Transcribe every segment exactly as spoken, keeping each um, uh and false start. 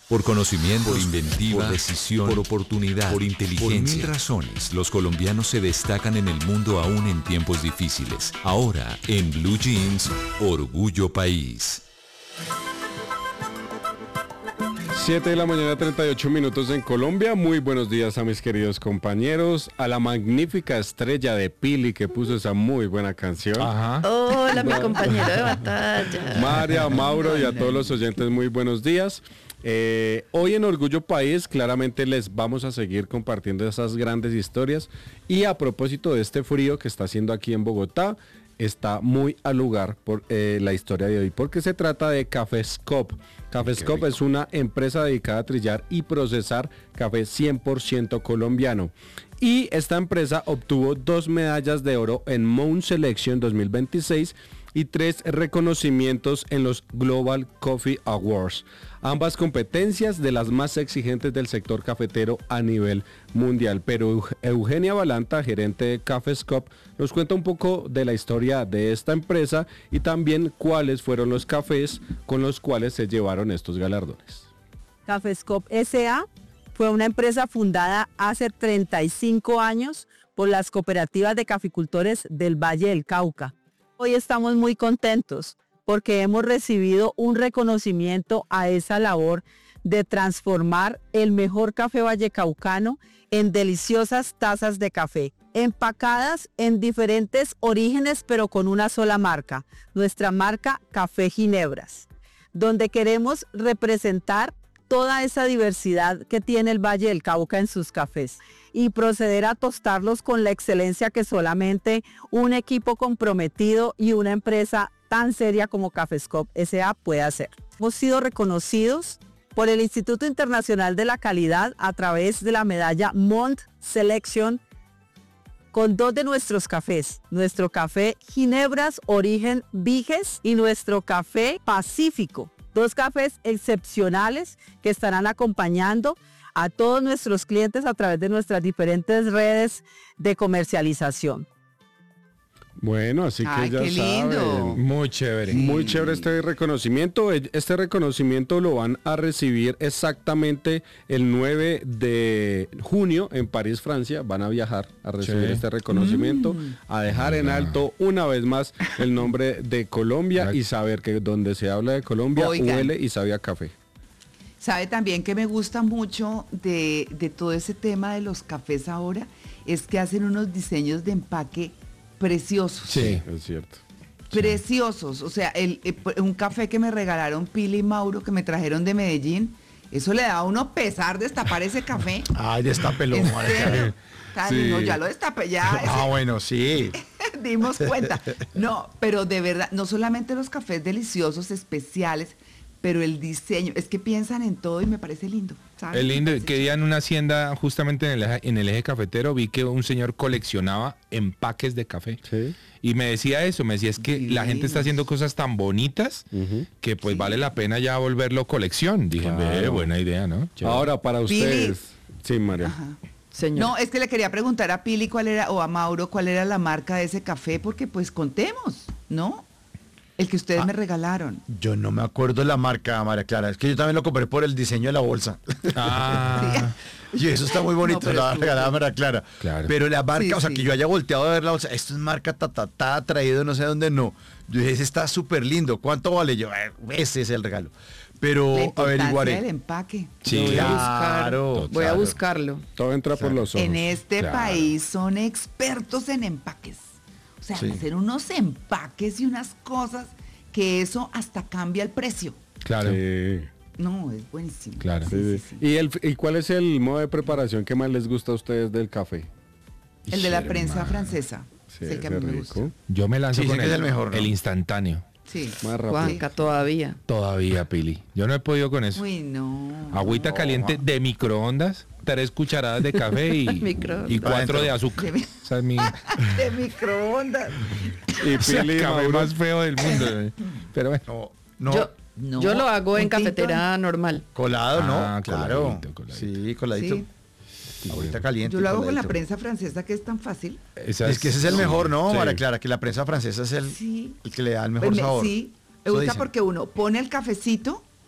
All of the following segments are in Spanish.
Por conocimiento, por inventiva, por decisión, por oportunidad, por inteligencia. Por mil razones, los colombianos se destacan en el mundo aún en tiempos difíciles. Ahora, en Blue Jeans, Orgullo País. siete de la mañana, treinta y ocho minutos en Colombia. Muy buenos días a mis queridos compañeros, a la magnífica estrella de Pili que puso esa muy buena canción. Ajá. Hola, mi compañero de batalla. María, Mauro y a todos los oyentes, muy buenos días. Eh, hoy en Orgullo País claramente les vamos a seguir compartiendo esas grandes historias y a propósito de este frío que está haciendo aquí en Bogotá, está muy al lugar por eh, la historia de hoy porque se trata de Café Scoop. Café Scoop es una empresa dedicada a trillar y procesar café cien por ciento colombiano. Y esta empresa obtuvo dos medallas de oro en Mount Selection dos mil veintiséis y tres reconocimientos en los Global Coffee Awards. Ambas competencias de las más exigentes del sector cafetero a nivel mundial. Pero Eugenia Balanta, gerente de Café Scoop, nos cuenta un poco de la historia de esta empresa y también cuáles fueron los cafés con los cuales se llevaron estos galardones. Café Scoop S A fue una empresa fundada hace treinta y cinco años por las cooperativas de caficultores del Valle del Cauca. Hoy estamos muy contentos porque hemos recibido un reconocimiento a esa labor de transformar el mejor café vallecaucano en deliciosas tazas de café, empacadas en diferentes orígenes pero con una sola marca, nuestra marca Café Ginebras, donde queremos representar toda esa diversidad que tiene el Valle del Cauca en sus cafés y proceder a tostarlos con la excelencia que solamente un equipo comprometido y una empresa tan seria como Café Scoop S A puede hacer. Hemos sido reconocidos por el Instituto Internacional de la Calidad a través de la medalla Mount Selection con dos de nuestros cafés, nuestro café Ginebras Origen Viges y nuestro café Pacífico. Dos cafés excepcionales que estarán acompañando a todos nuestros clientes a través de nuestras diferentes redes de comercialización. Bueno, así que Ay, ya qué lindo. saben. Muy chévere. Muy chévere este reconocimiento. Este reconocimiento lo van a recibir exactamente el nueve de junio en París, Francia. Van a viajar a recibir Sí. este reconocimiento, Mm. a dejar en alto una vez más el nombre de Colombia y saber que donde se habla de Colombia Oigan. huele y sabe a café. Sabe también que me gusta mucho de, de todo ese tema de los cafés ahora, es que hacen unos diseños de empaque preciosos. Sí, es cierto. Preciosos. O sea, el, el- un café que me regalaron Pili y Mauro, que me trajeron de Medellín, eso le da a uno pesar destapar ese café. Ay, destápelo, ¿En María. serio? Tan- Sí. No, ya lo destapé, ya Ah, ese- bueno, sí. dimos cuenta. No, pero de verdad, no solamente los cafés deliciosos, especiales, pero el diseño, es que piensan en todo y me parece lindo, ¿sabes? Es lindo, Me parece que día en una hacienda justamente en el, eje, en el eje cafetero vi que un señor coleccionaba empaques de café. Sí. Y me decía eso, me decía es que la gente está haciendo cosas tan bonitas Ujú. que pues vale la pena ya volverlo colección. Dije, Claro. ve, buena idea, ¿no? Chévere. Ahora para Pili. ustedes. Sí, María. Ajá. Señor. No, es que le quería preguntar a Pili cuál era, o a Mauro, cuál era la marca de ese café, porque pues contemos, ¿no? El que ustedes Ah. me regalaron. Yo no me acuerdo la marca, María Clara. Es que yo también lo compré por el diseño de la bolsa. Ah, Y eso está muy bonito, No, pero la estuvo regalada bien. María Clara. Claro. Pero la marca, Sí, o sea, sí. que yo haya volteado a ver la bolsa, esto es marca ta, ta, ta, traído no sé dónde, no. Yo dije, ese está súper lindo. ¿Cuánto vale? Yo, "Eh, ese es el regalo. La Pero importancia del averiguaré. empaque. sí, Lo voy a Claro. buscar. Voy a Claro. buscarlo. Todo entra por los ojos. En este Claro. país son expertos en empaques. O sea, Sí. hacer unos empaques y unas cosas que eso hasta cambia el precio. Claro. Sí. No, es buenísimo. Claro. Sí, Sí, sí, sí. sí. ¿Y, el, ¿Y cuál es el modo de preparación que más les gusta a ustedes del café? El de la Ish, prensa hermano. francesa. Sí, es el que a mí ese me rico. gusta. Yo me lanzo Sí, con dicen que el, es el mejor, ¿no? el instantáneo. Sí. Más rápido. Juanca, todavía. Todavía, Pili. Yo no he podido con eso. Uy, no. Agüita No. caliente de microondas, tres cucharadas de café y, Microondas. y cuatro de azúcar. De mi- Esa es mi De microondas. Y ese Pili, café Mauro, más feo del mundo. eh. Pero bueno. No, no. Yo, No, yo lo hago en un tinto. cafetera normal. Colado, ¿no? Ah, claro. coladito, coladito. Sí, coladito. Sí. Ahorita caliente. Yo lo hago con la coladito. prensa francesa, que es tan fácil. Esa Es que ese es el sí, mejor, ¿no, sí. María Clara? Que la prensa francesa es el, Sí. el que le da el mejor Pues me- sabor. Sí, me Eso gusta dicen. porque uno pone el cafecito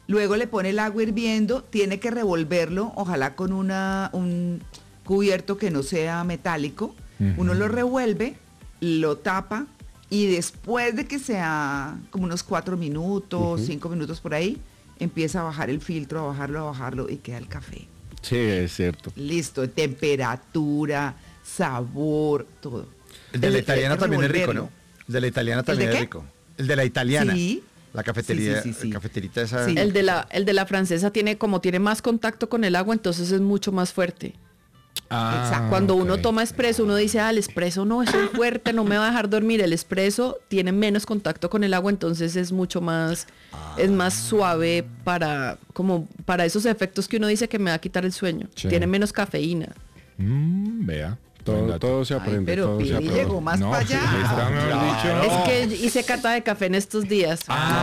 luego le pone el agua hirviendo, tiene que revolverlo, ojalá con una, un cubierto que no sea metálico. Uh-huh. Uno lo revuelve, lo tapa y después de que sea como unos cuatro minutos, uh-huh. cinco minutos por ahí, empieza a bajar el filtro, a bajarlo, a bajarlo y queda el café. Sí, es cierto. Listo, temperatura, sabor, todo. El de la italiana también es rico, ¿no? El de la italiana también es rico. El de la italiana. Sí. La cafetería, sí, sí, sí, sí. cafeterita esa. Sí. El de la, el de la francesa tiene como tiene más contacto con el agua, entonces es mucho más fuerte. Ah, Exacto. Cuando okay. uno toma espresso, uno dice, ah, el espresso no, eso es fuerte, no me va a dejar dormir. El espresso tiene menos contacto con el agua, entonces es mucho más, ah. es más suave para, como para esos efectos que uno dice que me va a quitar el sueño. Sí. Tiene menos cafeína. Mm, vea. Todo, todo se aprende. Ay, pero todo Pili se aprende. llegó más no, para allá. Sí, está, claro. dicho. Es que hice cata de café en estos días.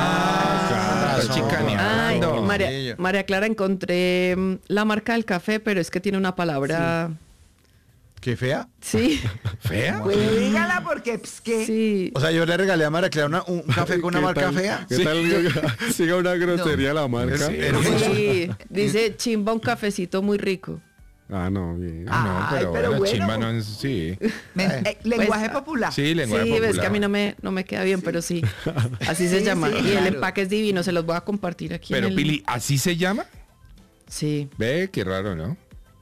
Ah, claro, chicaneando. Ay, María, María Clara, encontré la marca del café, pero es que tiene una palabra... Sí. ¿Qué fea? Sí. ¿Fea? Pues dígala porque, pues, ¿qué? Sí. O sea, yo le regalé a María Clara una, un café con una marca tal, fea. ¿Qué sí. tal? Siga una grosería no. la marca. Sí, sí. Dice, chimba, un cafecito muy rico. Ah, no, bien. Ah, no, pero, Ay, pero bueno, bueno. chimba no es, sí. Me, eh, lenguaje pues, popular. Sí, lenguaje sí, popular. ves que a mí no me, no me queda bien, sí. pero sí. Así se sí, llama. Sí, y claro. el empaque es divino, se los voy a compartir aquí. Pero en el... Pili, ¿así se llama? Sí. Ve, qué raro, ¿no?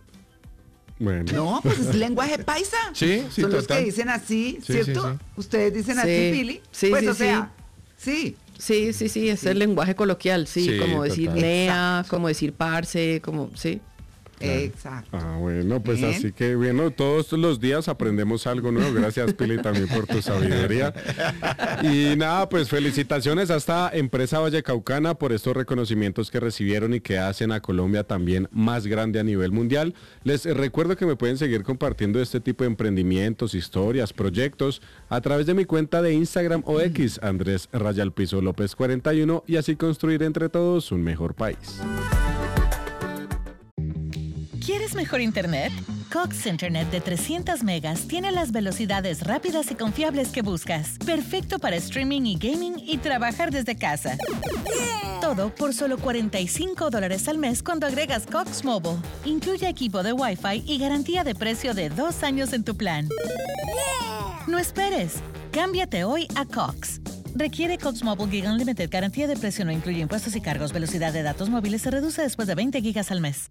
Bueno. No, pues es lenguaje paisa. Sí, sí, Son total. los que dicen así, Sí, ¿cierto? sí, sí. Ustedes dicen Sí. así, Pili. Sí, pues, sí, o sea, sí. Sí, sí, sí, es sí. el lenguaje coloquial, sí, Sí, como decir total. nea, como decir parce, como, sí. Claro. Exacto. Ah, bueno, pues Bien. así que bueno, todos los días aprendemos algo nuevo. Gracias, Pili, también por tu sabiduría. Y nada, pues felicitaciones a esta empresa vallecaucana por estos reconocimientos que recibieron y que hacen a Colombia también más grande a nivel mundial. Les recuerdo que me pueden seguir compartiendo este tipo de emprendimientos, historias, proyectos a través de mi cuenta de Instagram o X, Andrés Rayal Piso López cuarenta y uno, y así construir entre todos un mejor país. ¿Quieres mejor internet? Cox Internet de trescientos megas tiene las velocidades rápidas y confiables que buscas. Perfecto para streaming y gaming y trabajar desde casa. Yeah. Todo por solo cuarenta y cinco dólares al mes cuando agregas Cox Mobile. Incluye equipo de Wi-Fi y garantía de precio de dos años en tu plan. Yeah. No esperes. Cámbiate hoy a Cox. Requiere Cox Mobile Gig Unlimited. Garantía de precio no incluye impuestos y cargos. Velocidad de datos móviles se reduce después de veinte gigas al mes.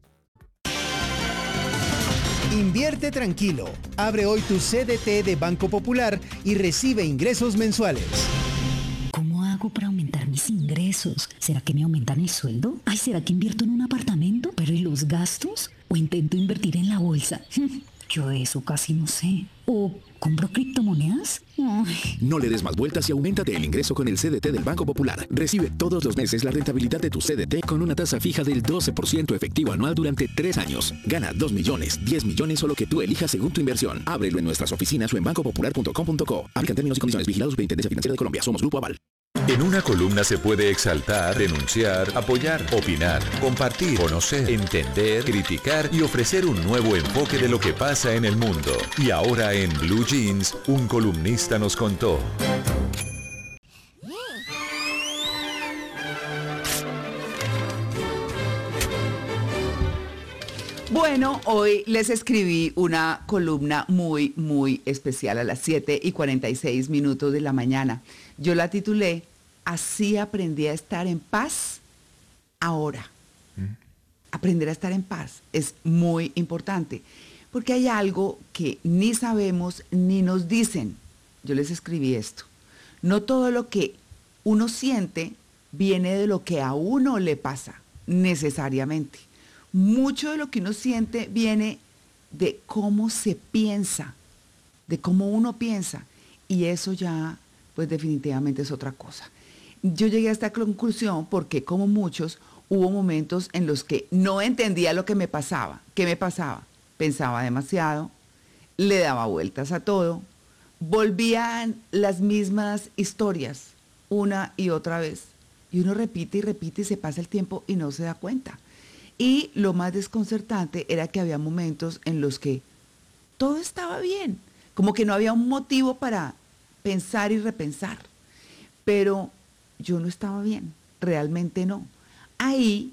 Invierte tranquilo. Abre hoy tu C D T de Banco Popular y recibe ingresos mensuales. ¿Cómo hago para aumentar mis ingresos? ¿Será que me aumentan el sueldo? Ay, ¿será que invierto en un apartamento? ¿Pero y los gastos? ¿O intento invertir en la bolsa? Yo de eso casi no sé. ¿O compro criptomonedas? Ay. No le des más vueltas y auméntate el ingreso con el C D T del Banco Popular. Recibe todos los meses la rentabilidad de tu C D T con una tasa fija del doce por ciento efectivo anual durante tres años. Gana dos millones, diez millones o lo que tú elijas según tu inversión. Ábrelo en nuestras oficinas o en banco popular punto com punto co. Aplican términos y condiciones. Vigilados Superintendencia Financiera de Colombia. Somos Grupo Aval. En una columna se puede exaltar, denunciar, apoyar, opinar, compartir, conocer, entender, criticar y ofrecer un nuevo enfoque de lo que pasa en el mundo. Y ahora en Blue Jeans, un columnista nos contó. Bueno, hoy les escribí una columna muy, muy especial a las siete y cuarenta y seis minutos de la mañana. Yo la titulé Así aprendí a estar en paz ahora. Mm. Aprender a estar en paz es muy importante porque hay algo que ni sabemos ni nos dicen. Yo les escribí esto. No todo lo que uno siente viene de lo que a uno le pasa necesariamente. Mucho de lo que uno siente viene de cómo se piensa, de cómo uno piensa. Y eso ya, pues definitivamente es otra cosa. Yo llegué a esta conclusión porque, como muchos, hubo momentos en los que no entendía lo que me pasaba. ¿Qué me pasaba? Pensaba demasiado, le daba vueltas a todo, volvían las mismas historias una y otra vez. Y uno repite y repite y se pasa el tiempo y no se da cuenta. Y lo más desconcertante era que había momentos en los que todo estaba bien, como que no había un motivo para pensar y repensar. Pero yo no estaba bien, realmente no. ahí,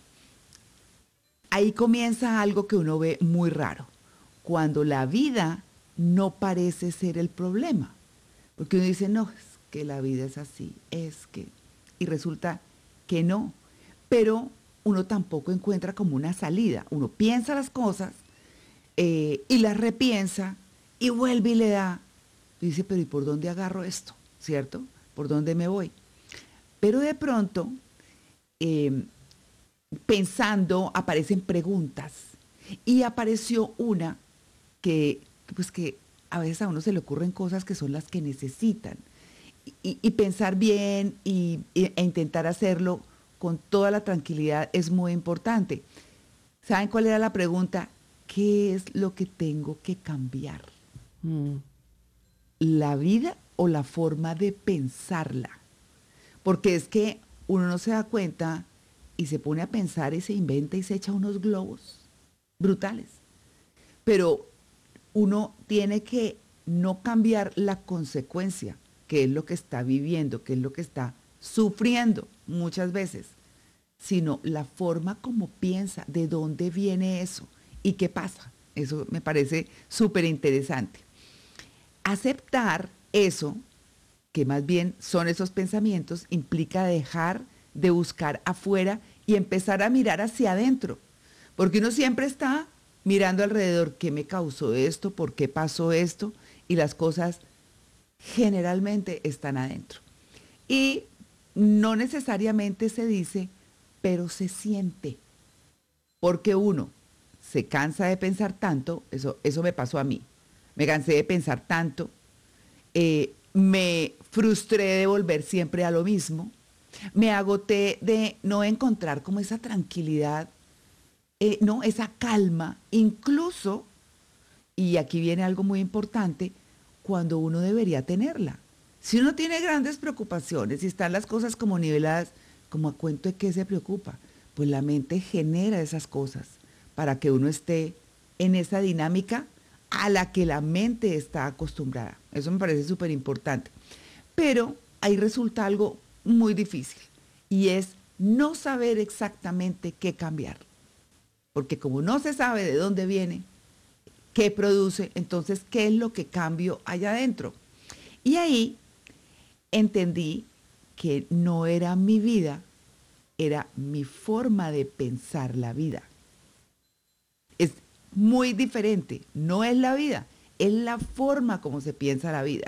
ahí comienza algo que uno ve muy raro, cuando la vida no parece ser el problema, porque uno dice, no, es que la vida es así, es que, y resulta que no, pero uno tampoco encuentra como una salida, uno piensa las cosas eh, y las repiensa y vuelve y le da, y dice, pero ¿y por dónde agarro esto? ¿Cierto? ¿Por dónde me voy? Pero de pronto, eh, pensando, aparecen preguntas. Y apareció una que, pues que a veces a uno se le ocurren cosas que son las que necesitan. Y, y pensar bien y, y, e intentar hacerlo con toda la tranquilidad es muy importante. ¿Saben cuál era la pregunta? ¿Qué es lo que tengo que cambiar? Mm. ¿La vida o la forma de pensarla? Porque es que uno no se da cuenta y se pone a pensar y se inventa y se echa unos globos brutales. Pero uno tiene que no cambiar la consecuencia, que es lo que está viviendo, que es lo que está sufriendo muchas veces, sino la forma como piensa, de dónde viene eso y qué pasa. Eso me parece súper interesante. Aceptar eso, que más bien son esos pensamientos, implica dejar de buscar afuera y empezar a mirar hacia adentro. Porque uno siempre está mirando alrededor, ¿qué me causó esto? ¿Por qué pasó esto? Y las cosas generalmente están adentro. Y no necesariamente se dice, pero se siente. Porque uno se cansa de pensar tanto, eso, eso me pasó a mí. Me cansé de pensar tanto, eh, me frustré de volver siempre a lo mismo, me agoté de no encontrar como esa tranquilidad, eh, no, esa calma, incluso, y aquí viene algo muy importante, cuando uno debería tenerla. Si uno tiene grandes preocupaciones y están las cosas como niveladas, como a cuento de qué se preocupa, pues la mente genera esas cosas para que uno esté en esa dinámica a la que la mente está acostumbrada. Eso me parece súper importante. Pero ahí resulta algo muy difícil y es no saber exactamente qué cambiar. Porque como no se sabe de dónde viene, qué produce, entonces, ¿qué es lo que cambio allá adentro? Y ahí entendí que no era mi vida, era mi forma de pensar la vida. Es muy diferente, no es la vida, es la forma como se piensa la vida.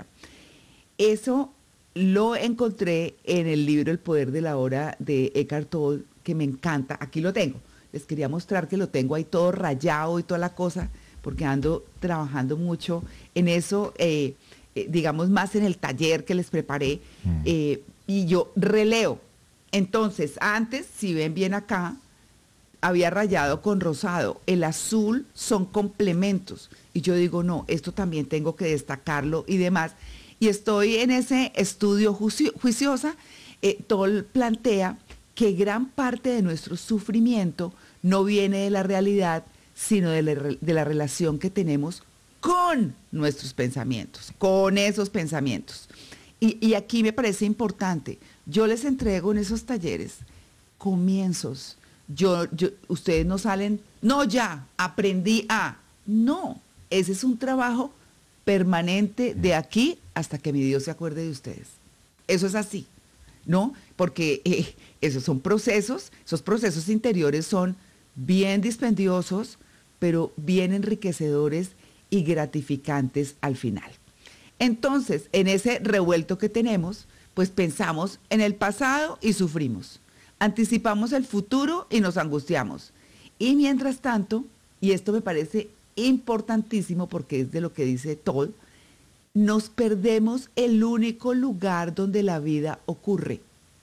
Eso lo encontré en el libro El Poder de la Hora de Eckhart Tolle, que me encanta. Aquí lo tengo. Les quería mostrar que lo tengo ahí todo rayado y toda la cosa, porque ando trabajando mucho en eso, eh, eh, digamos más en el taller que les preparé, mm. eh, y yo releo. Entonces, antes, si ven bien acá, había rayado con rosado. El azul son complementos. Y yo digo, no, esto también tengo que destacarlo y demás. Y estoy en ese estudio juicio, juiciosa. Eh, Tolle plantea que gran parte de nuestro sufrimiento no viene de la realidad, sino de la, de la relación que tenemos con nuestros pensamientos, con esos pensamientos. Y, y aquí me parece importante, yo les entrego en esos talleres comienzos. Yo, yo, ustedes no salen, no ya, aprendí a, no, ese es un trabajo permanente de aquí hasta que mi Dios se acuerde de ustedes. Eso es así, ¿no? Porque eh, esos son procesos, esos procesos interiores son bien dispendiosos, pero bien enriquecedores y gratificantes al final. Entonces, en ese revuelto que tenemos, pues pensamos en el pasado y sufrimos. Anticipamos el futuro y nos angustiamos. Y mientras tanto, y esto me parece importantísimo porque es de lo que dice Tolle, nos perdemos el único lugar donde la vida ocurre,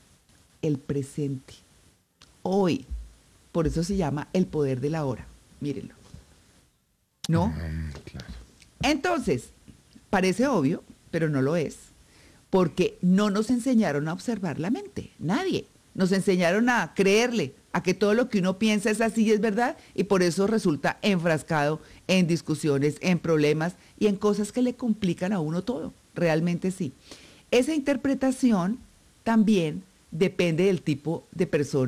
el presente, hoy. Por eso se llama El Poder de la Hora. Mírenlo. ¿No? Mm, claro. Entonces, parece obvio, pero no lo es, porque no nos enseñaron a observar la mente, nadie. Nos enseñaron a creerle, a que todo lo que uno piensa es así y es verdad, y por eso resulta enfrascado en discusiones, en problemas y en cosas que le complican a uno todo. Realmente sí. Esa interpretación también depende del tipo de persona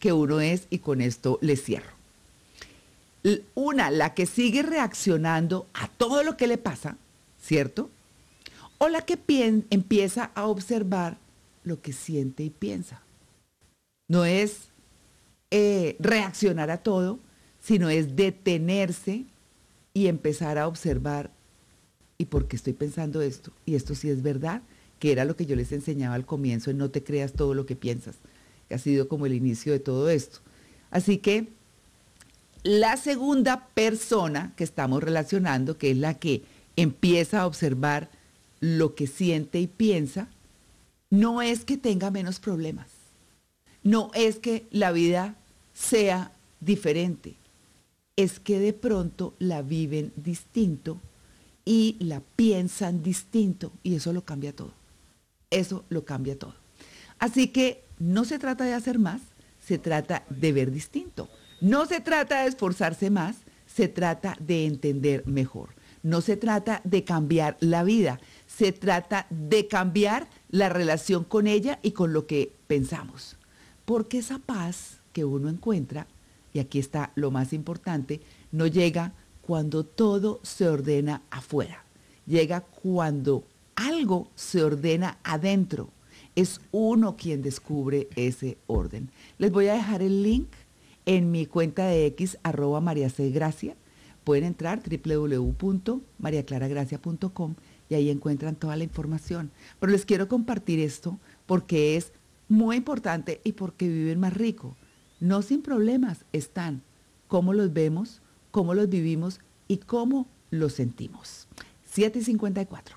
que uno es, y con esto le cierro. Una, la que sigue reaccionando a todo lo que le pasa, ¿cierto? O la que pien- empieza a observar lo que siente y piensa. No es eh, reaccionar a todo, sino es detenerse y empezar a observar, ¿y por qué estoy pensando esto? Y esto sí es verdad, que era lo que yo les enseñaba al comienzo, en no te creas todo lo que piensas, que ha sido como el inicio de todo esto. Así que la segunda persona que estamos relacionando, que es la que empieza a observar lo que siente y piensa, no es que tenga menos problemas, no es que la vida sea diferente, es que de pronto la viven distinto y la piensan distinto, y eso lo cambia todo. Eso lo cambia todo. Así que no se trata de hacer más, se trata de ver distinto. No se trata de esforzarse más, se trata de entender mejor. No se trata de cambiar la vida, se trata de cambiar la relación con ella y con lo que pensamos. Porque esa paz que uno encuentra, y aquí está lo más importante, no llega cuando todo se ordena afuera. Llega cuando algo se ordena adentro. Es uno quien descubre ese orden. Les voy a dejar el link en mi cuenta de X, arroba María C. Gracia. Pueden entrar doble u doble u doble u punto maría clara gracia punto com y ahí encuentran toda la información. Pero les quiero compartir esto porque es muy importante y porque viven más rico. No sin problemas están cómo los vemos, cómo los vivimos y cómo los sentimos. siete y cincuenta y cuatro.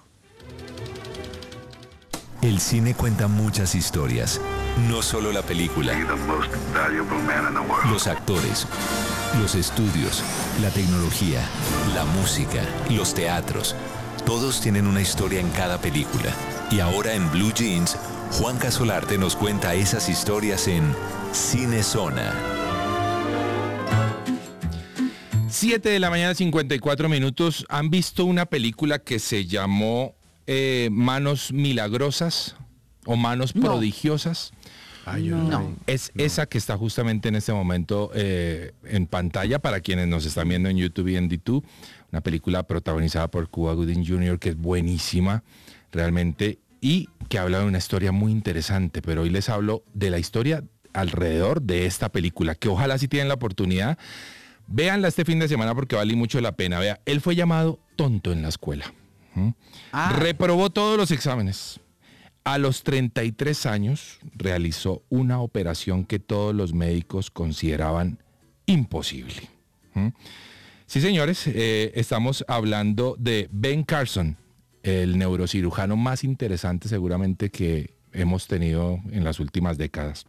El cine cuenta muchas historias, no solo la película. Los actores, los estudios, la tecnología, la música, los teatros, todos tienen una historia en cada película. Y ahora en Blue Jeans, Juan Casolarte nos cuenta esas historias en Cinezona. siete de la mañana, cincuenta y cuatro minutos. ¿Han visto una película que se llamó eh, Manos Milagrosas o Manos No. Prodigiosas? Ay, yo No. no. Es esa que está justamente en este momento eh, en pantalla para quienes nos están viendo en YouTube y en D dos. Una película protagonizada por Cuba Gooding junior que es buenísima realmente y que habla de una historia muy interesante. Pero hoy les hablo de la historia alrededor de esta película, que ojalá si tienen la oportunidad, véanla este fin de semana porque vale mucho la pena. Vea, él fue llamado tonto en la escuela. ¿Mm? Ah. Reprobó todos los exámenes. A los treinta y tres años realizó una operación que todos los médicos consideraban imposible. ¿Mm? Sí, señores, eh, estamos hablando de Ben Carson, el neurocirujano más interesante seguramente que hemos tenido en las últimas décadas.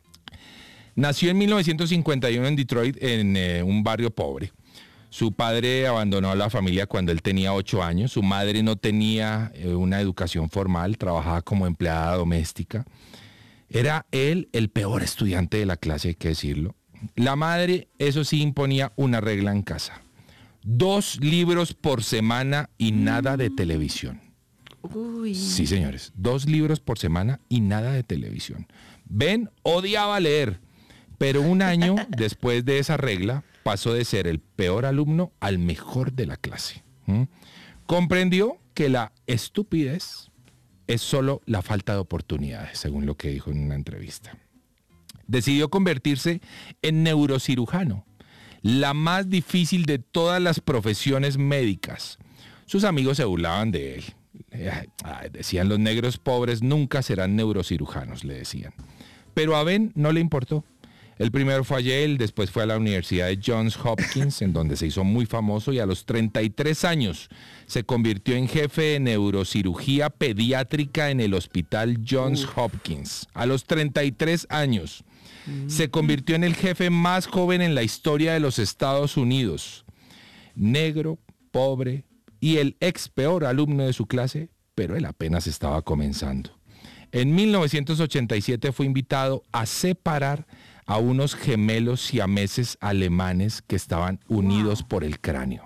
Nació en mil novecientos cincuenta y uno en Detroit, en eh, un barrio pobre. Su padre abandonó a la familia cuando él tenía ocho años. Su madre no tenía eh, una educación formal, trabajaba como empleada doméstica. Era él el peor estudiante de la clase, hay que decirlo. La madre, eso sí, imponía una regla en casa. Dos libros por semana y nada de televisión. Uy. Sí, señores, dos libros por semana y nada de televisión. Ben odiaba leer, pero un año después de esa regla pasó de ser el peor alumno al mejor de la clase. ¿Mm? Comprendió que la estupidez es solo la falta de oportunidades, según lo que dijo en una entrevista. Decidió convertirse en neurocirujano, la más difícil de todas las profesiones médicas. Sus amigos se burlaban de él. Ay, decían, los negros pobres nunca serán neurocirujanos, le decían. Pero a Ben no le importó. El primero fue a Yale, después fue a la Universidad de Johns Hopkins, en donde se hizo muy famoso, y a los treinta y tres años se convirtió en jefe de neurocirugía pediátrica en el Hospital Johns Hopkins. A los treinta y tres años se convirtió en el jefe más joven en la historia de los Estados Unidos. Negro, pobre y el ex peor alumno de su clase, pero él apenas estaba comenzando. En mil novecientos ochenta y siete fue invitado a separar a unos gemelos siameses alemanes que estaban unidos por el cráneo.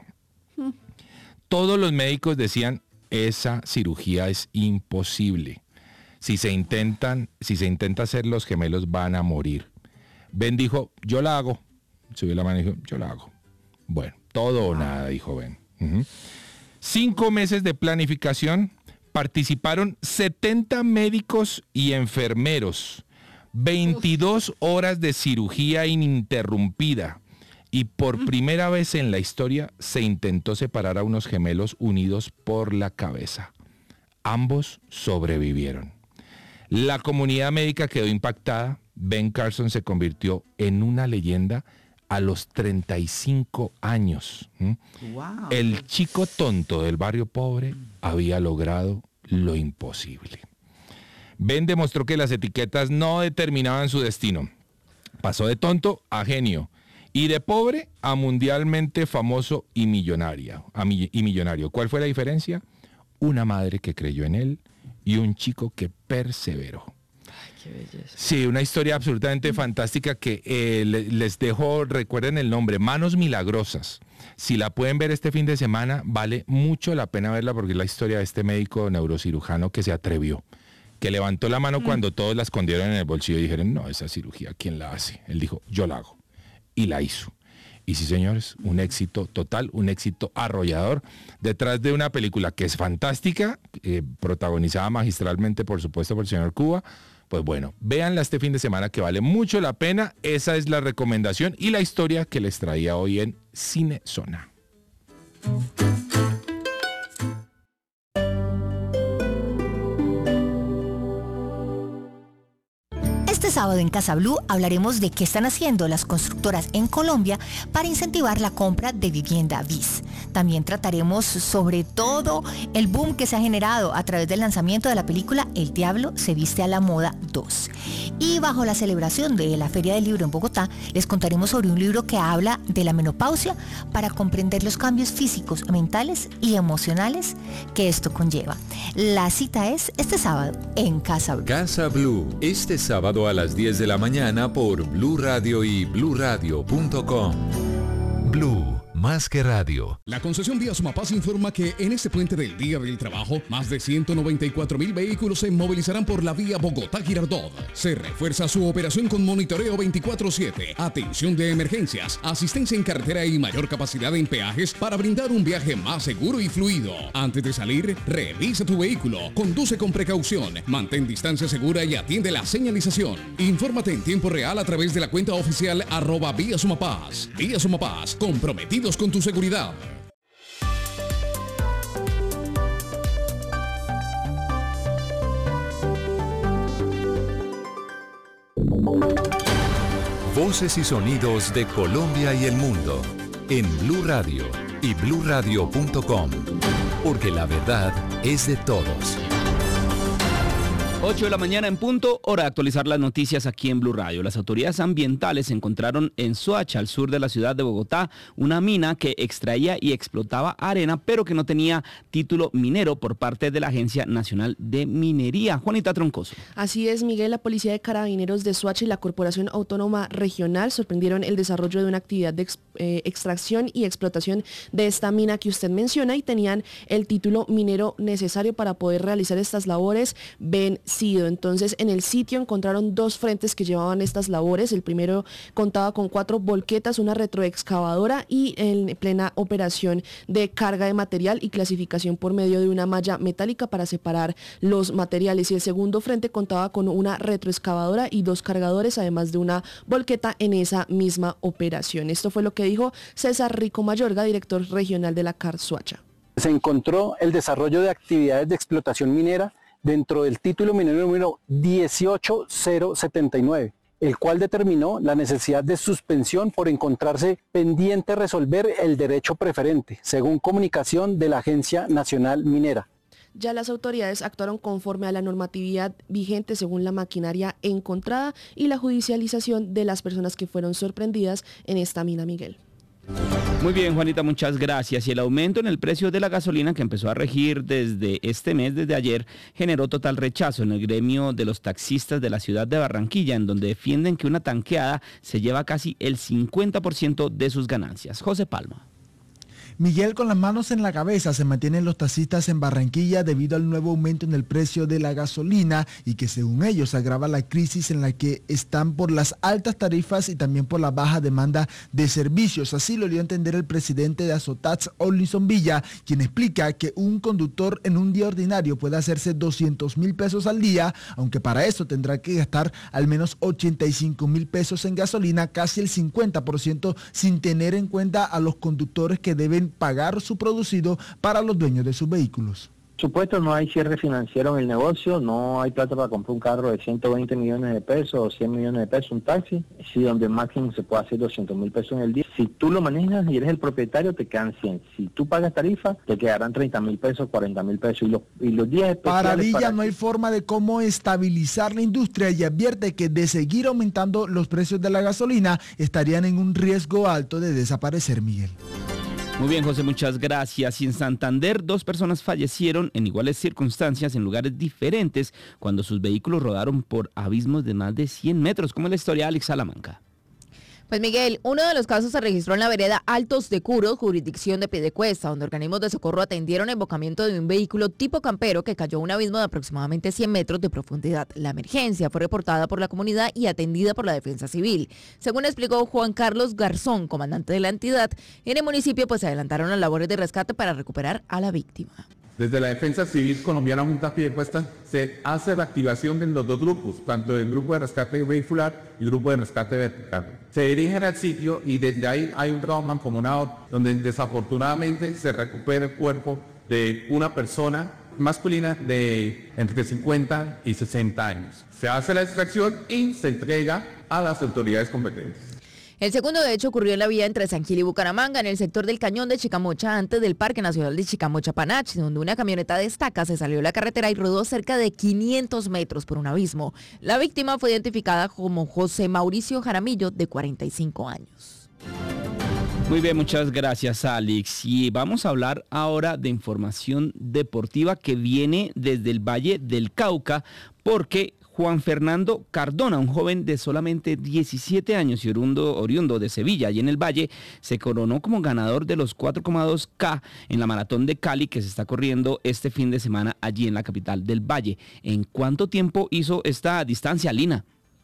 Todos los médicos decían, esa cirugía es imposible. Si se intentan, si se intenta hacer, los gemelos van a morir. Ben dijo, yo la hago. Subió la mano y dijo, yo la hago. Bueno, todo o nada, dijo Ben. Uh-huh. Cinco meses de planificación, participaron setenta médicos y enfermeros, veintidós horas de cirugía ininterrumpida y por primera vez en la historia se intentó separar a unos gemelos unidos por la cabeza. Ambos sobrevivieron. La comunidad médica quedó impactada. Ben Carson se convirtió en una leyenda a los treinta y cinco años. ¿Mm? Wow. El chico tonto del barrio pobre había logrado lo imposible. Ben demostró que las etiquetas no determinaban su destino. Pasó de tonto a genio y de pobre a mundialmente famoso y millonario. Y millonario. ¿Cuál fue la diferencia? Una madre que creyó en él y un chico que perseveró. Qué belleza. Sí, una historia absolutamente fantástica que eh, les dejo, recuerden el nombre, Manos Milagrosas. Si la pueden ver este fin de semana, vale mucho la pena verla porque es la historia de este médico neurocirujano que se atrevió, que levantó la mano mm. cuando todos la escondieron en el bolsillo y dijeron, no, esa cirugía, ¿quién la hace? Él dijo, yo la hago. Y la hizo. Y sí, señores, un éxito total, un éxito arrollador, detrás de una película que es fantástica, eh, protagonizada magistralmente, por supuesto, por el señor Cuba. Pues bueno, véanla este fin de semana que vale mucho la pena. Esa es la recomendación y la historia que les traía hoy en Cine Zona. Este sábado en Casa Blue hablaremos de qué están haciendo las constructoras en Colombia para incentivar la compra de vivienda BIS. También trataremos sobre todo el boom que se ha generado a través del lanzamiento de la película El Diablo se viste a la moda dos. Y bajo la celebración de la Feria del Libro en Bogotá, les contaremos sobre un libro que habla de la menopausia para comprender los cambios físicos, mentales y emocionales que esto conlleva. La cita es este sábado en Casa Blue. Casa Blue, este sábado a las diez de la mañana por Blue Radio y blue radio punto com. Blue. Más que radio. La concesión Vía Sumapaz informa que en este puente del Día del Trabajo, más de ciento noventa y cuatro mil vehículos se movilizarán por la vía Bogotá-Girardot. Se refuerza su operación con monitoreo veinticuatro siete, atención de emergencias, asistencia en carretera y mayor capacidad en peajes para brindar un viaje más seguro y fluido. Antes de salir, revisa tu vehículo, conduce con precaución, mantén distancia segura y atiende la señalización. Infórmate en tiempo real a través de la cuenta oficial arroba Vía Sumapaz. Vía Sumapaz, comprometidos con tu seguridad. Voces y sonidos de Colombia y el mundo en Blue Radio y blue radio punto com, porque la verdad es de todos. ocho de la mañana en punto, hora de actualizar las noticias aquí en Blue Radio. Las autoridades ambientales encontraron en Soacha, al sur de la ciudad de Bogotá, una mina que extraía y explotaba arena, pero que no tenía título minero por parte de la Agencia Nacional de Minería. Juanita Troncoso. Así es, Miguel. La Policía de Carabineros de Soacha y la Corporación Autónoma Regional sorprendieron el desarrollo de una actividad de ex, eh, extracción y explotación de esta mina que usted menciona y tenían el título minero necesario para poder realizar estas labores. Ven Entonces, en el sitio encontraron dos frentes que llevaban estas labores. El primero contaba con cuatro volquetas, una retroexcavadora y en plena operación de carga de material y clasificación por medio de una malla metálica para separar los materiales. Y el segundo frente contaba con una retroexcavadora y dos cargadores, además de una volqueta en esa misma operación. Esto fue lo que dijo César Rico Mayorga, director regional de la C A R Soacha. Se encontró el desarrollo de actividades de explotación minera dentro del título minero número dieciocho cero setenta y nueve, el cual determinó la necesidad de suspensión por encontrarse pendiente resolver el derecho preferente, según comunicación de la Agencia Nacional Minera. Ya las autoridades actuaron conforme a la normatividad vigente según la maquinaria encontrada y la judicialización de las personas que fueron sorprendidas en esta mina, Miguel. Muy bien, Juanita, muchas gracias. Y el aumento en el precio de la gasolina que empezó a regir desde este mes, desde ayer, generó total rechazo en el gremio de los taxistas de la ciudad de Barranquilla, en donde defienden que una tanqueada se lleva casi el cincuenta por ciento de sus ganancias. José Palma. Miguel, con las manos en la cabeza se mantienen los taxistas en Barranquilla debido al nuevo aumento en el precio de la gasolina y que según ellos agrava la crisis en la que están por las altas tarifas y también por la baja demanda de servicios. Así lo dio a entender el presidente de Azotax, Olison Villa, quien explica que un conductor en un día ordinario puede hacerse doscientos mil pesos al día, aunque para eso tendrá que gastar al menos ochenta y cinco mil pesos en gasolina, casi el cincuenta por ciento, sin tener en cuenta a los conductores que deben pagar su producido para los dueños de sus vehículos. Por supuesto, no hay cierre financiero en el negocio, no hay plata para comprar un carro de ciento veinte millones de pesos o cien millones de pesos, un taxi, sí, donde máximo se puede hacer doscientos mil pesos en el día. Si tú lo manejas y eres el propietario, te quedan cien. Si tú pagas tarifa, te quedarán treinta mil pesos, cuarenta mil pesos. Y los, y los días especiales... Para Villa para... no hay forma de cómo estabilizar la industria y advierte que de seguir aumentando los precios de la gasolina estarían en un riesgo alto de desaparecer, Miguel. Muy bien, José, muchas gracias. Y en Santander, dos personas fallecieron en iguales circunstancias en lugares diferentes cuando sus vehículos rodaron por abismos de más de cien metros. ¿Cómo es la historia, Alex Salamanca? Pues Miguel, uno de los casos se registró en la vereda Altos de Curos, jurisdicción de Piedecuesta, donde organismos de socorro atendieron el embocamiento de un vehículo tipo campero que cayó a un abismo de aproximadamente cien metros de profundidad. La emergencia fue reportada por la comunidad y atendida por la Defensa Civil. Según explicó Juan Carlos Garzón, comandante de la entidad, en el municipio pues se adelantaron las labores de rescate para recuperar a la víctima. Desde la Defensa Civil Colombiana Junta Piedecuesta se hace la activación de los dos grupos, tanto el grupo de rescate vehicular y el grupo de rescate vertical. Se dirigen al sitio y desde ahí hay un trabajo mancomunado donde desafortunadamente se recupera el cuerpo de una persona masculina de entre cincuenta y sesenta años. Se hace la extracción y se entrega a las autoridades competentes. El segundo de hecho ocurrió en la vía entre San Gil y Bucaramanga, en el sector del Cañón de Chicamocha, antes del Parque Nacional de Chicamocha-Panach, donde una camioneta de estaca se salió de la carretera y rodó cerca de quinientos metros por un abismo. La víctima fue identificada como José Mauricio Jaramillo, de cuarenta y cinco años. Muy bien, muchas gracias, Alex. Y vamos a hablar ahora de información deportiva que viene desde el Valle del Cauca, porque Juan Fernando Cardona, un joven de solamente diecisiete años y oriundo, oriundo de Sevilla, y en el Valle, se coronó como ganador de los cuatro coma dos K en la Maratón de Cali que se está corriendo este fin de semana allí en la capital del Valle. ¿En cuánto tiempo hizo esta distancia, Lina?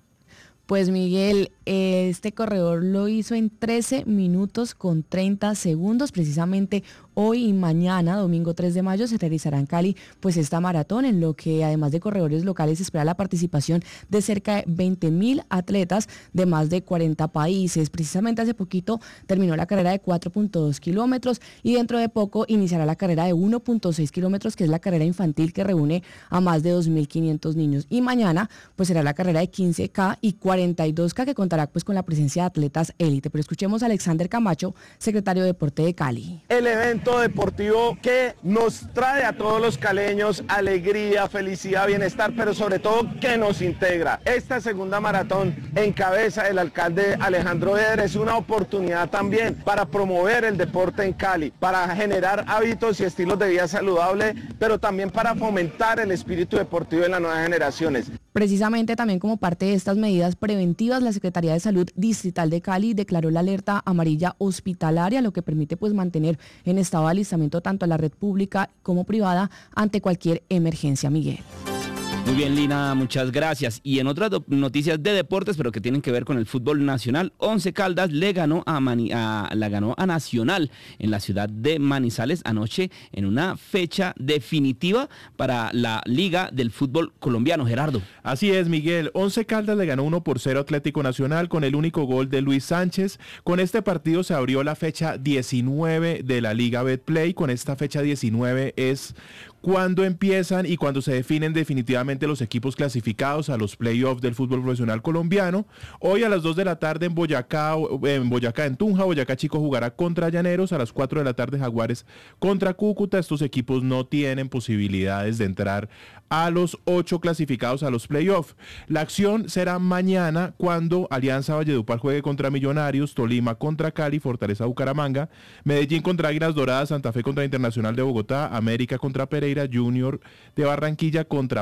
Pues Miguel, este corredor lo hizo en trece minutos con treinta segundos, precisamente hoy y mañana, domingo tres de mayo, se realizará en Cali pues esta maratón, en lo que además de corredores locales se espera la participación de cerca de veinte mil atletas de más de cuarenta países. Precisamente hace poquito terminó la carrera de cuatro punto dos kilómetros y dentro de poco iniciará la carrera de uno punto seis kilómetros, que es la carrera infantil que reúne a más de dos mil quinientos niños. Y mañana pues será la carrera de quince K y cuarenta y dos K, que contará pues con la presencia de atletas élite. Pero escuchemos a Alexander Camacho, secretario de Deporte de Cali. El evento deportivo que nos trae a todos los caleños alegría, felicidad, bienestar, pero sobre todo que nos integra. Esta segunda maratón en cabeza del alcalde Alejandro Eder es una oportunidad también para promover el deporte en Cali, para generar hábitos y estilos de vida saludable, pero también para fomentar el espíritu deportivo en las nuevas generaciones. Precisamente también como parte de estas medidas preventivas, la Secretaría de Salud Distrital de Cali declaró la alerta amarilla hospitalaria, lo que permite pues mantener en estado de alistamiento tanto a la red pública como privada ante cualquier emergencia, Miguel. Muy bien, Lina, muchas gracias. Y en otras noticias de deportes, pero que tienen que ver con el fútbol nacional, Once Caldas le ganó a, Mani, a la ganó a Nacional en la ciudad de Manizales anoche en una fecha definitiva para la Liga del Fútbol Colombiano. Gerardo. Así es, Miguel. Once Caldas le ganó uno por cero Atlético Nacional con el único gol de Luis Sánchez. Con este partido se abrió la fecha diecinueve de la Liga Betplay. Con esta fecha diecinueve es cuando empiezan y cuando se definen definitivamente los equipos clasificados a los playoffs del fútbol profesional colombiano. Hoy a las dos de la tarde en Boyacá, en Boyacá, en Tunja, Boyacá Chico jugará contra Llaneros. A las cuatro de la tarde Jaguares contra Cúcuta. Estos equipos no tienen posibilidades de entrar a los ocho clasificados a los playoffs. La acción será mañana cuando Alianza Valledupar juegue contra Millonarios, Tolima contra Cali, Fortaleza Bucaramanga, Medellín contra Águilas Doradas, Santa Fe contra Internacional de Bogotá, América contra Pereira, Junior de Barranquilla contra Pasto.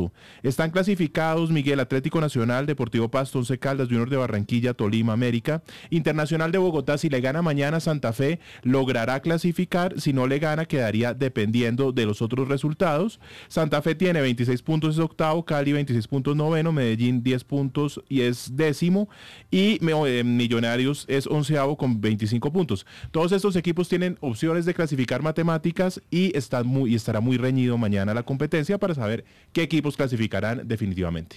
punto. Están clasificados Miguel, Atlético Nacional, Deportivo Pasto, Once Caldas, Junior de Barranquilla, Tolima, América. Internacional de Bogotá, si le gana mañana Santa Fe, logrará clasificar. Si no le gana, quedaría dependiendo de los otros resultados. Santa Fe tiene veintiséis puntos, es octavo. Cali veintiséis puntos, noveno. Medellín diez puntos y es décimo. Y Millonarios es onceavo con veinticinco puntos. Todos estos equipos tienen opciones de clasificar matemáticas y, está muy, y estará muy reñido mañana la competencia para saber qué equipos clasificarán definitivamente.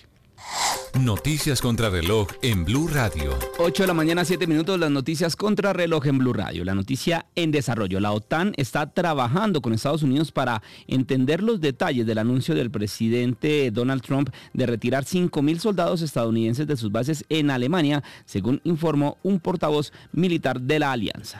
Noticias contra reloj en Blue Radio. ocho de la mañana, siete minutos, las noticias contra reloj en Blue Radio. La noticia en desarrollo. La OTAN está trabajando con Estados Unidos para entender los detalles del anuncio del presidente Donald Trump de retirar cinco mil soldados estadounidenses de sus bases en Alemania, según informó un portavoz militar de la alianza.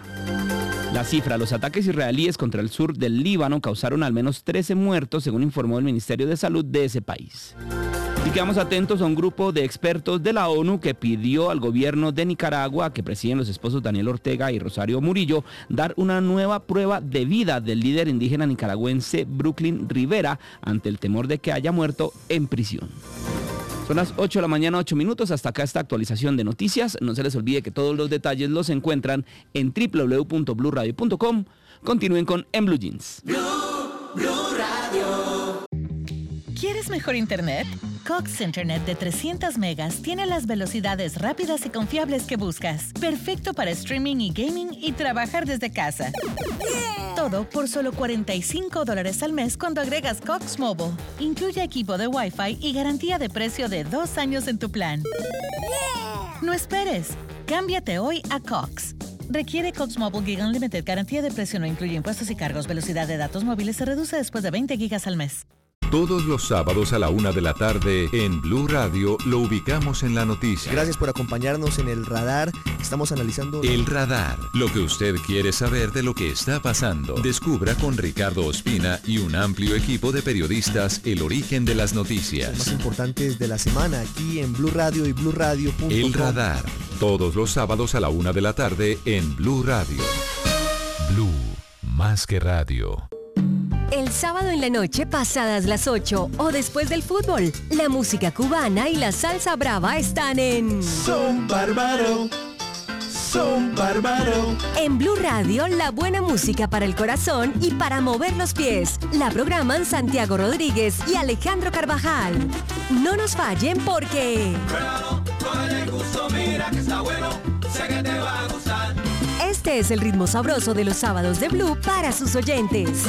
La cifra, los ataques israelíes contra el sur del Líbano causaron al menos trece muertos, según informó el Ministerio de Salud de ese país. Y quedamos atentos a un grupo de expertos de la ONU que pidió al gobierno de Nicaragua, que presiden los esposos Daniel Ortega y Rosario Murillo, dar una nueva prueba de vida del líder indígena nicaragüense Brooklyn Rivera ante el temor de que haya muerto en prisión. Son las ocho de la mañana, ocho minutos. Hasta acá esta actualización de noticias. No se les olvide que todos los detalles los encuentran en doble u doble u doble u punto blue radio punto com. Continúen con En Blue Jeans. Blue, Blue Radio. ¿Quieres mejor internet? Cox Internet de trescientas megas tiene las velocidades rápidas y confiables que buscas. Perfecto para streaming y gaming y trabajar desde casa. Yeah. Todo por solo cuarenta y cinco dólares al mes cuando agregas Cox Mobile. Incluye equipo de Wi-Fi y garantía de precio de dos años en tu plan. Yeah. No esperes. Cámbiate hoy a Cox. Requiere Cox Mobile Gig Unlimited. Garantía de precio no incluye impuestos y cargos. Velocidad de datos móviles se reduce después de veinte gigas al mes. Todos los sábados a la una de la tarde en Blue Radio lo ubicamos en la noticia. Gracias por acompañarnos en El Radar. Estamos analizando... El Radar. Lo que usted quiere saber de lo que está pasando. Descubra con Ricardo Ospina y un amplio equipo de periodistas el origen de las noticias. Los más importantes de la semana aquí en Blue Radio y blue radio punto com. El Radar. Todos los sábados a la una de la tarde en Blue Radio. Blue. Más que radio. El sábado en la noche, pasadas las ocho o después del fútbol, la música cubana y la salsa brava están en... Son bárbaro, son bárbaro. En Blue Radio, la buena música para el corazón y para mover los pies. La programan Santiago Rodríguez y Alejandro Carvajal. No nos fallen porque... Pruébalo, cógele el gusto, mira que está bueno, sé que te va a gustar. Este es el ritmo sabroso de los sábados de Blue para sus oyentes.